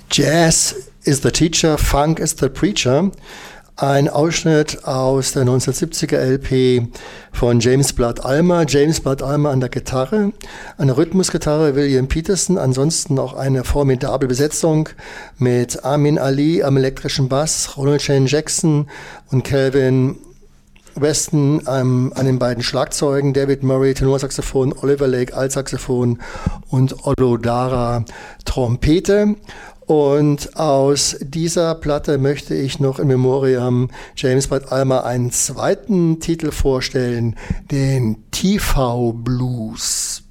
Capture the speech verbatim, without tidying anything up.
Jazz is the Teacher, Funk is the Preacher. Ein Ausschnitt aus der neunzehnhundertsiebziger L P von James Blood Ulmer. James Blood Ulmer an der Gitarre, an der Rhythmusgitarre William Peterson, ansonsten auch eine formidable Besetzung mit Amin Ali am elektrischen Bass, Ronald Shane Jackson und Calvin Weston ähm, an den beiden Schlagzeugen, David Murray Tenorsaxophon, Oliver Lake Altsaxophon und Ollo Dara Trompete. Und aus dieser Platte möchte ich noch in Memoriam James Blood Ulmer einen zweiten Titel vorstellen, den T V Blues.